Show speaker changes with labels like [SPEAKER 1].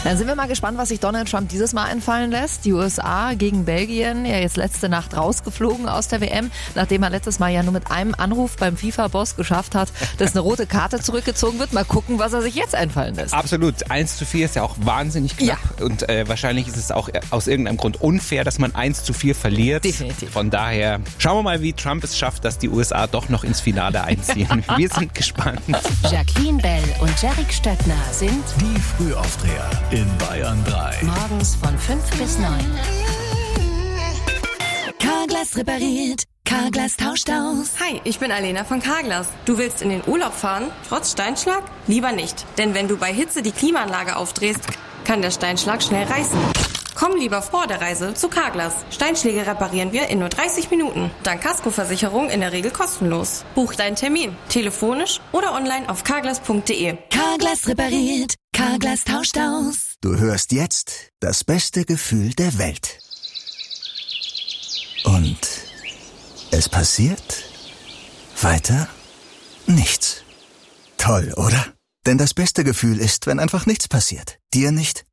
[SPEAKER 1] Dann sind wir mal gespannt, was sich Donald Trump dieses Mal einfallen lässt. Die USA gegen Belgien, ja jetzt letzte Nacht rausgeflogen aus der WM, nachdem er letztes Mal ja nur mit einem Anruf beim FIFA-Boss geschafft hat, dass eine rote Karte zurückgezogen wird. Mal gucken, was er sich jetzt einfallen lässt.
[SPEAKER 2] Absolut. 1:4 ist ja auch wahnsinnig knapp. Ja. Und wahrscheinlich ist es auch aus irgendeinem Grund unfair, dass man 1:4 verliert.
[SPEAKER 1] Definitiv.
[SPEAKER 2] Von daher schauen wir mal, wie Trump es schafft, dass die USA doch noch ins Finale einziehen. Wir sind gespannt.
[SPEAKER 3] Jacqueline Bell und Derek Stöckner sind
[SPEAKER 4] Die Frühaufdreher in Bayern 3.
[SPEAKER 3] morgens von 5 bis 9.
[SPEAKER 5] Carglass repariert, Carglass tauscht aus.
[SPEAKER 6] Hi, ich bin Alena von Carglass. Du willst in den Urlaub fahren, trotz Steinschlag? Lieber nicht, denn wenn du bei Hitze die Klimaanlage aufdrehst, kann der Steinschlag schnell reißen. Komm lieber vor der Reise zu Carglass. Steinschläge reparieren wir in nur 30 Minuten. Dank Kaskoversicherung in der Regel kostenlos. Buch deinen Termin, telefonisch oder online auf carglass.de.
[SPEAKER 5] Carglass repariert, Carglass tauscht aus.
[SPEAKER 7] Du hörst jetzt das beste Gefühl der Welt. Und es passiert weiter nichts. Toll, oder? Denn das beste Gefühl ist, wenn einfach nichts passiert. Dir nicht,